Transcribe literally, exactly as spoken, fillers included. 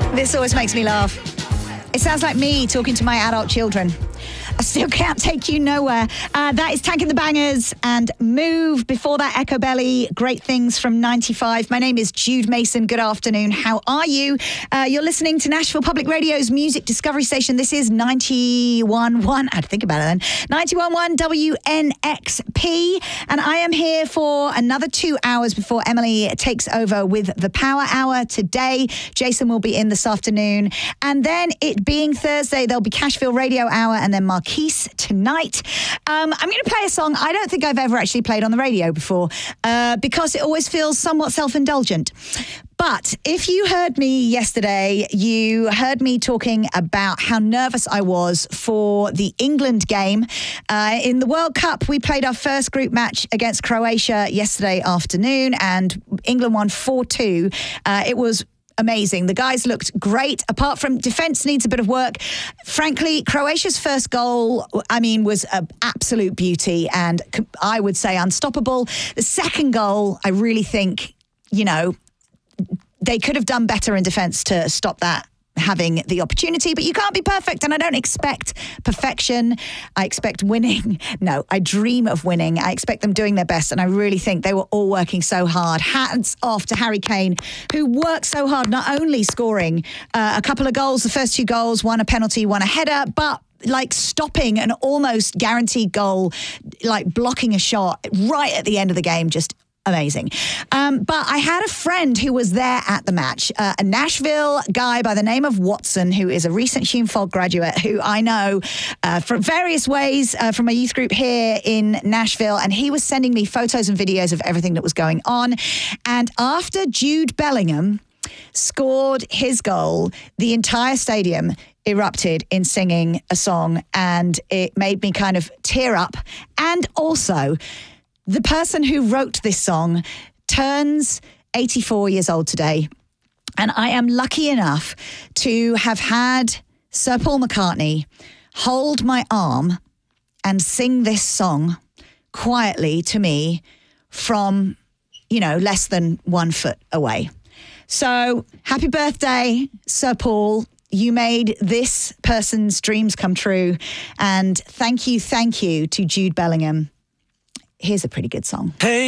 This always makes me laugh. It sounds like me talking to my adult children. I still can't take you nowhere. Uh, that is Tank and the Bangers and Move. Before that, Echo Belly, Great Things from ninety-five. My name is Jude Mason. Good afternoon. How are you? Uh, you're listening to Nashville Public Radio's Music Discovery Station. This is ninety-one point one. I had to think about it then. ninety-one point one W N X P. And I am here for another two hours before Emily takes over with the Power Hour today. Jason will be in this afternoon. And then it being Thursday, there'll be Cashville Radio Hour and then Marquise tonight. Um, I'm going to play a song I don't think I've ever actually played on the radio before uh, because it always feels somewhat self-indulgent. But if you heard me yesterday, you heard me talking about how nervous I was for the England game. Uh, in the World Cup, we played our first group match against Croatia yesterday afternoon, and England won four two. Uh, it was amazing. The guys looked great. Apart from defence needs a bit of work. Frankly, Croatia's first goal, I mean, was an absolute beauty and I would say unstoppable. The second goal, I really think, you know, they could have done better in defence to stop that having the opportunity, but you can't be perfect, and I don't expect perfection. I expect winning. No, I dream of winning. I expect them doing their best, and I really think they were all working so hard. Hats off to Harry Kane, who worked so hard, not only scoring uh, a couple of goals, the first two goals, one a penalty, one a header, but like stopping an almost guaranteed goal, like blocking a shot right at the end of the game, just amazing. Um, but I had a friend who was there at the match, uh, a Nashville guy by the name of Watson, who is a recent Hume Fogg graduate who I know uh, from various ways uh, from a youth group here in Nashville. And he was sending me photos and videos of everything that was going on. And after Jude Bellingham scored his goal, the entire stadium erupted in singing a song, and it made me kind of tear up. And also, the person who wrote this song turns eighty-four years old today. And I am lucky enough to have had Sir Paul McCartney hold my arm and sing this song quietly to me from, you know, less than one foot away. So happy birthday, Sir Paul. You made this person's dreams come true. And thank you, thank you to Jude Bellingham. Here's a pretty good song. Hey.